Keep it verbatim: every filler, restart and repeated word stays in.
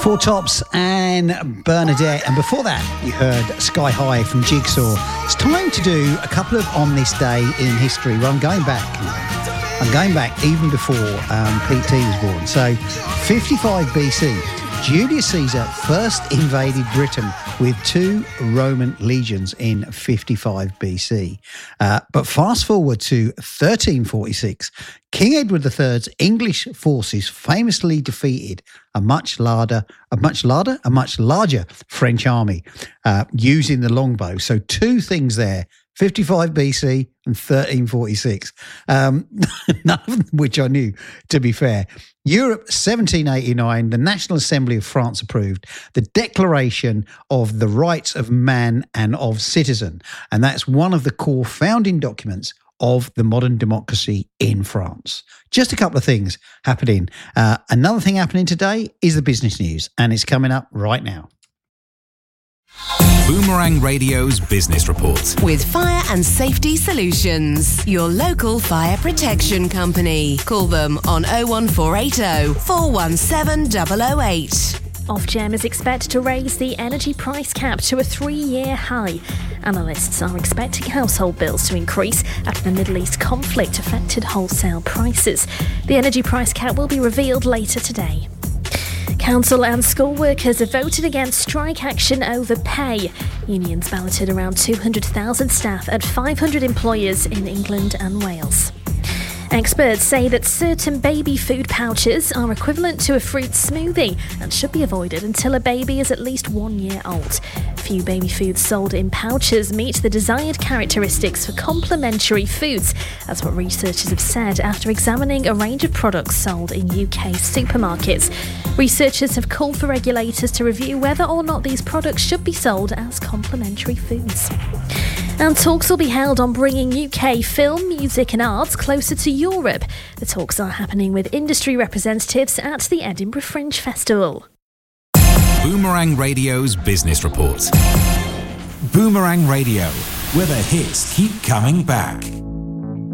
Four Tops and Bernadette. And before that, you heard Sky High from Jigsaw. It's time to do a couple of On This Day in History. Well, I'm going back. I'm going back even before um, Pete T was born. So, fifty-five B C, Julius Caesar first invaded Britain with two Roman legions in fifty-five B C. Uh, but fast forward to thirteen forty-six, King Edward the third's English forces famously defeated a much larger, a much larger, a much larger French army uh, using the longbow. So two things there: fifty-five B C and thirteen forty-six. Um, none of which I knew, to be fair. Europe, seventeen eighty-nine, the National Assembly of France approved the Declaration of the Rights of Man and of Citizen. And that's one of the core founding documents of the modern democracy in France. Just a couple of things happening. Uh, another thing happening today is the business news, and it's coming up right now. Boomerang Radio's Business Report. With Fire and Safety Solutions, your local fire protection company. Call them on oh one four eight oh, four one seven oh oh eight. Ofgem is expected to raise the energy price cap to a three-year high. Analysts are expecting household bills to increase after the Middle East conflict affected wholesale prices. The energy price cap will be revealed later today. Council and school workers have voted against strike action over pay. Unions balloted around two hundred thousand staff at five hundred employers in England and Wales. Experts say that certain baby food pouches are equivalent to a fruit smoothie and should be avoided until a baby is at least one year old. Few baby foods sold in pouches meet the desired characteristics for complementary foods. That's what researchers have said after examining a range of products sold in U K supermarkets. Researchers have called for regulators to review whether or not these products should be sold as complementary foods. And talks will be held on bringing U K film, music and arts closer to Europe. The talks are happening with industry representatives at the Edinburgh Fringe Festival. Boomerang Radio's Business Report. Boomerang Radio, where the hits keep coming back.